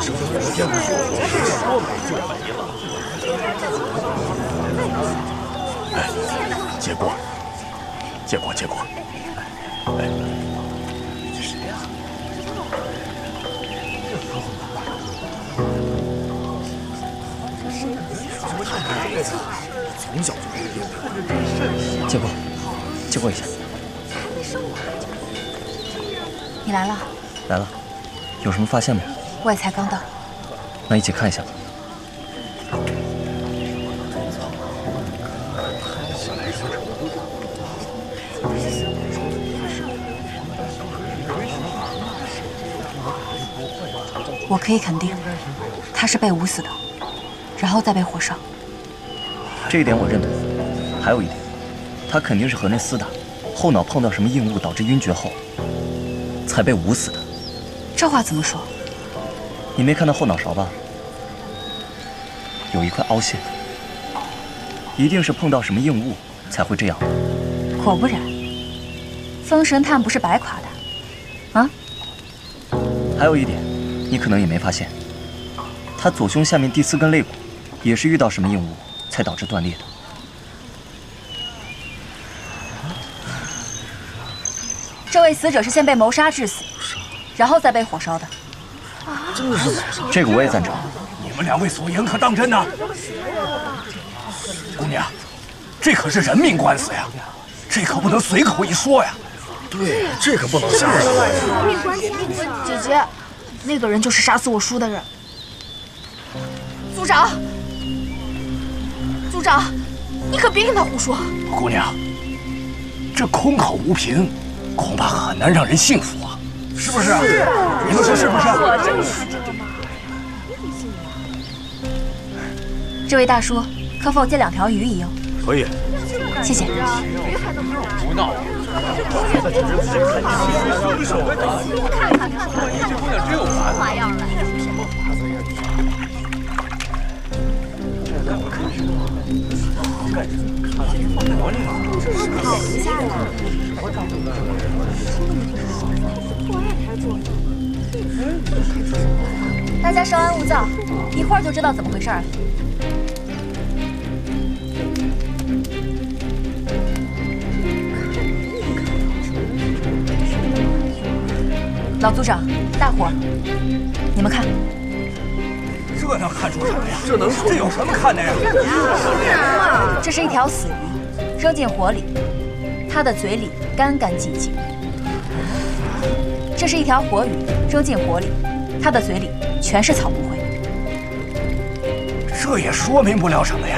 哎，结果，哎，这谁呀？从小就是这样。 借过一下。 你来了。 来了，有什么发现没？ 我也才刚到。 那一起看一下吧。 我可以肯定，他是被捂死的，然后再被火烧。 这一点我认同。还有一点，他肯定是和那厮打，后脑碰到什么硬物导致晕厥后，才被捂死的。 这话怎么说？ 你没看到后脑勺吧？有一块凹陷，一定是碰到什么硬物才会这样的。 果不然，封神探不是白垮的，啊？ 还有一点，你可能也没发现，他左胸下面第4根肋骨，也是遇到什么硬物才导致断裂的。 这位死者是先被谋杀致死，然后再被火烧的。 这个我也赞成。 你们2位所言可当真呢？姑娘，这可是人命官司呀，这可不能随口一说呀。 对，这可不能瞎说呀。 姐姐，那个人就是杀死我叔的人。组长，你可别跟他胡说。 姑娘，这空口无凭，恐怕很难让人信服啊，是不是？你们说是不是？ 我就是知道嘛。 这位大叔，可否借2条鱼一用？ 可以。 谢谢。 不闹。 看，这姑娘真有法子，花样了。 大家稍安勿躁，一会儿就知道怎么回事了。老组长，大伙儿，你们看， 这能看出什么呀？这有什么看的呀？ 这是一条死鱼，扔进火里，它的嘴里干干净净；这是一条活鱼，扔进火里，它的嘴里全是草木灰。 这也说明不了什么呀。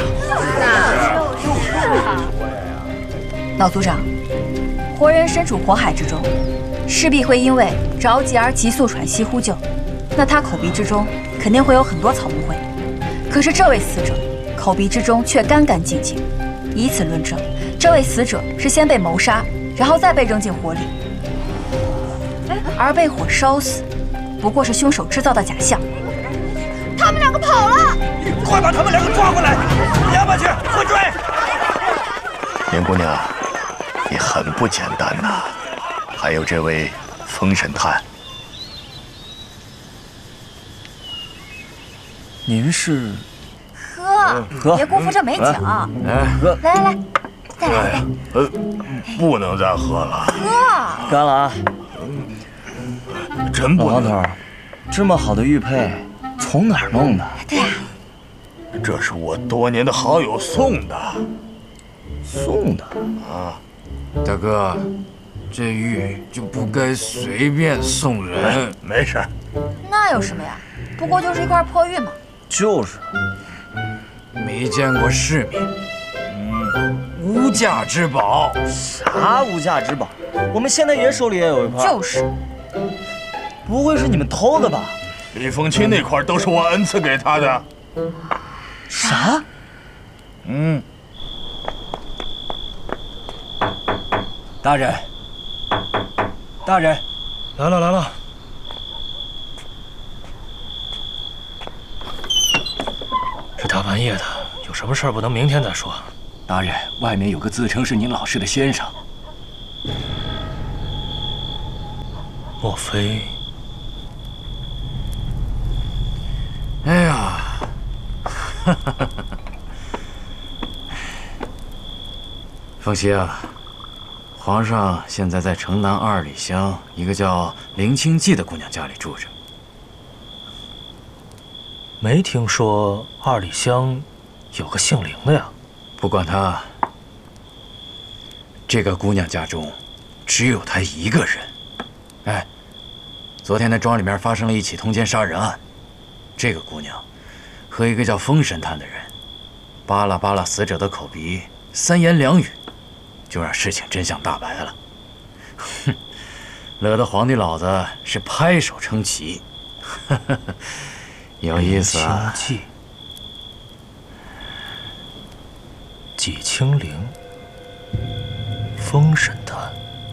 老组长，活人身处火海之中，势必会因为着急而急速喘息呼救，那他口鼻之中肯定会有很多草木灰。可是这位死者口鼻之中却干干净净，以此论证，这位死者是先被谋杀，然后再被扔进火里，而被火烧死，不过是凶手制造的假象。 他们2个跑了， 快把他们2个抓过来，押回去，快追！ 林姑娘，你很不简单呐。还有这位封神探， 您是？ 喝，别辜负这美酒。 喝， 来，再来一杯。 不能再喝了。 喝， 干了啊！ 真不能。 老头，这么好的玉佩从哪儿弄的？ 对呀， 这是我多年的好友送的。 送的啊， 大哥，这玉就不该随便送人。 没事。 那有什么呀？不过就是一块破玉嘛。 就是， 没见过世面，无价之宝。 啥无价之宝？我们现在爷手里也有一块。 就是， 不会是你们偷的吧？ 李凤卿那块都是我恩赐给他的。 啥？ 大人， 来了。这大半夜的，有什么事儿不能明天再说？ 大人，外面有个自称是您老师的先生。 莫非凤熙啊，皇上现在在城南2里乡一个叫林清记的姑娘家里住着。 没听说2里乡有个姓林的呀？ 不管她，这个姑娘家中只有她一个人。哎，昨天那庄里面发生了一起通奸杀人案，这个姑娘和一个叫风神探的人扒拉扒拉死者的口鼻，3言2语就让事情真相大白了。哼，惹得皇帝老子是拍手称奇。有意思啊！ 清记，纪清灵，风神探。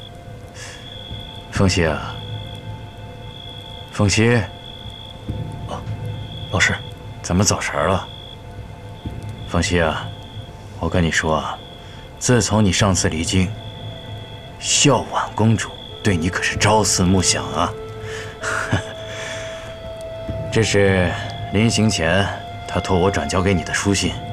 凤熙啊，凤熙， 啊，老师， 怎么走神了？凤熙啊，我跟你说啊，自从你上次离京，孝婉公主对你可是朝思暮想啊。这是临行前他托我转交给你的书信。